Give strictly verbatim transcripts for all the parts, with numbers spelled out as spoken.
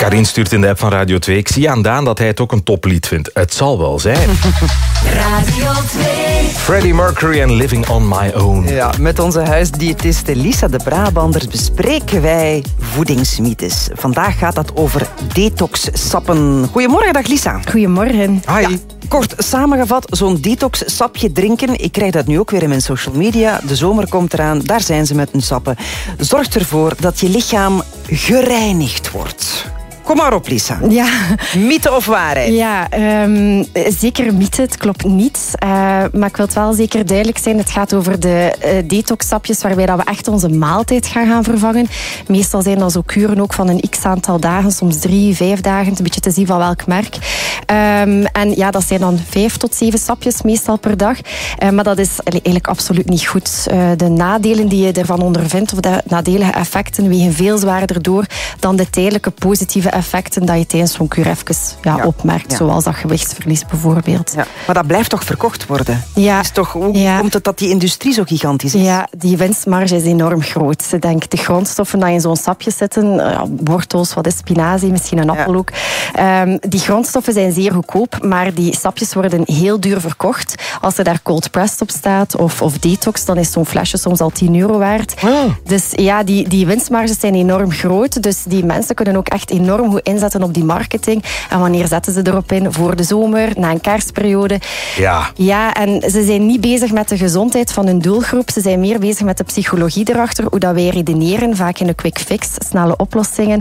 Karin stuurt in de app van Radio twee. Ik zie aan Daan dat hij het ook een toplied vindt. Het zal wel zijn. Radio twee. Freddie Mercury en Living on My Own. Ja, met onze huisdiëtiste Lisa de Brabanders bespreken wij voedingsmythes. Vandaag gaat dat over detox-sappen. Goedemorgen, dag Lisa. Goedemorgen. Hi. Ja, kort samengevat, zo'n detox-sapje drinken. Ik krijg dat nu ook weer in mijn social media. De zomer komt eraan, daar zijn ze met hun sappen. Zorgt ervoor dat je lichaam gereinigd wordt. Kom maar op, Lisa. Ja, Mythe of waarheid? ja um, zeker mythe, het klopt niet. Uh, maar ik wil het wel zeker duidelijk zijn. Het gaat over de uh, detox-sapjes waarbij dat we echt onze maaltijd gaan gaan vervangen. Meestal zijn dat zo kuren ook van een x-aantal dagen, soms drie, vijf dagen. Het is een beetje te zien van welk merk. Um, en ja, dat zijn dan vijf tot zeven sapjes meestal per dag. Uh, maar dat is eigenlijk absoluut niet goed. Uh, de nadelen die je ervan ondervindt, of de nadelige effecten, wegen veel zwaarder door dan de tijdelijke positieve effecten dat je tijdens zo'n kuur even ja, Ja. opmerkt. Ja. Zoals dat gewichtsverlies bijvoorbeeld. Ja, maar dat blijft toch verkocht worden? Ja. Is toch, hoe Ja. komt het dat die industrie zo gigantisch is? Ja, die winstmarge is enorm groot. Ik denk, de grondstoffen die in zo'n sapje zitten, uh, wortels, wat is spinazie, misschien een appel Ja. ook. Um, die grondstoffen zijn zeer goedkoop, maar die sapjes worden heel duur verkocht. Als er daar cold pressed op staat of, of detox, dan is zo'n flesje soms al tien euro waard. Oh. Dus ja, die, die winstmarges zijn enorm groot. Dus die mensen kunnen ook echt enorm goed inzetten op die marketing. En wanneer zetten ze erop in? Voor de zomer, na een kerstperiode. Ja. Ja, en ze zijn niet bezig met de gezondheid van hun doelgroep. Ze zijn meer bezig met de psychologie erachter. Hoe dat wij redeneren, vaak in de quick fix, snelle oplossingen.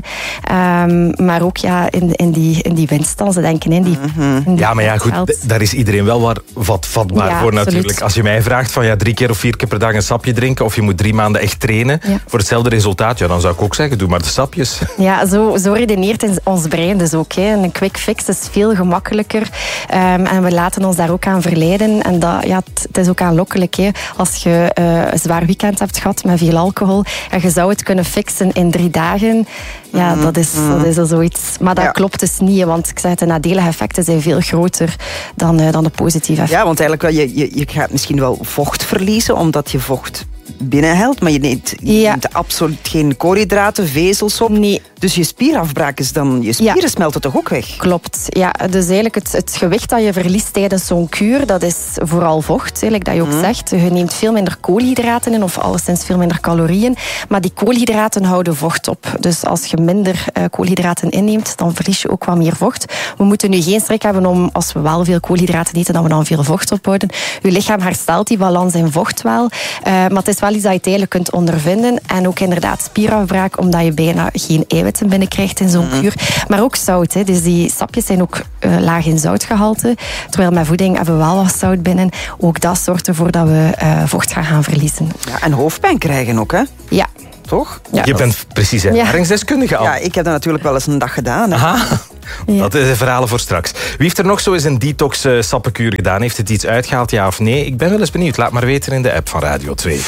Um, maar ook ja, in, in, die, in die winst dan. Ze denken in die, in die Ja, maar ja, goed, geld. d- daar is iedereen wel wat, wat vatbaar Ja, voor absoluut. natuurlijk. Als je mij vraagt van ja, drie keer of vier keer per dag een sapje drinken of je moet drie maanden echt trainen Ja. voor hetzelfde resultaat, ja, dan zou ik ook zeggen, doe maar de sapjes. Ja, zo, zo redeneert in ons brein dus ook. Hè. Een quick fix is veel gemakkelijker. Um, en we laten ons daar ook aan verleiden. En dat, ja, het, het is ook aanlokkelijk. Hè. Als je uh, een zwaar weekend hebt gehad met veel alcohol en je zou het kunnen fixen in drie dagen, ja, mm-hmm. dat is, dat is al zoiets. Maar dat Ja. klopt dus niet. Hè, want ik zeg, de nadelige effecten zijn veel groter dan, uh, dan de positieve effecten. Ja, want eigenlijk wel, je, je, je gaat misschien wel vocht verliezen, omdat je vocht binnenhaalt, maar je neemt, je Ja. neemt absoluut geen koolhydraten, vezels op. Nee. Dus je spierafbraak is dan, je spieren Ja. smelten toch ook weg? Klopt. Ja, dus eigenlijk het, het gewicht dat je verliest tijdens zo'n kuur, dat is vooral vocht, eigenlijk dat je ook Mm. zegt. Je neemt veel minder koolhydraten in, of alleszins veel minder calorieën. Maar die koolhydraten houden vocht op. Dus als je minder uh, koolhydraten inneemt, dan verlies je ook wat meer vocht. We moeten nu geen schrik hebben om, als we wel veel koolhydraten eten, dat we dan veel vocht ophouden. Je lichaam herstelt die balans in vocht wel. Uh, maar het is wel iets dat je tijdelijk kunt ondervinden. En ook inderdaad spierafbraak, omdat je bijna geen eiwitten binnenkrijgt in zo'n kuur. Maar ook zout. Hè. Dus die sapjes zijn ook uh, laag in zoutgehalte. Terwijl met voeding hebben we wel wat zout binnen. Ook dat zorgt ervoor dat we uh, vocht gaan gaan verliezen. Ja, en hoofdpijn krijgen ook, hè? Ja. Toch? Ja, je dat- bent precies ervaringsdeskundige al. Ja, ik heb dat natuurlijk wel eens een dag gedaan. Hè. Aha. Ja. Dat is een verhaal voor straks. Wie heeft er nog zo eens een detox-sappenkuur gedaan? Heeft het iets uitgehaald, ja of nee? Ik ben wel eens benieuwd. Laat maar weten in de app van Radio twee.